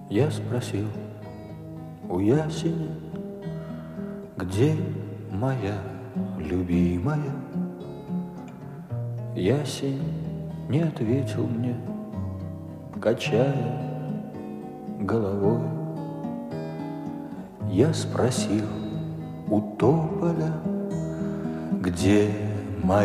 Я спросил у ясени, где моя любимая? Ясень не ответил мне, качая головой. Я спросил у тополя, где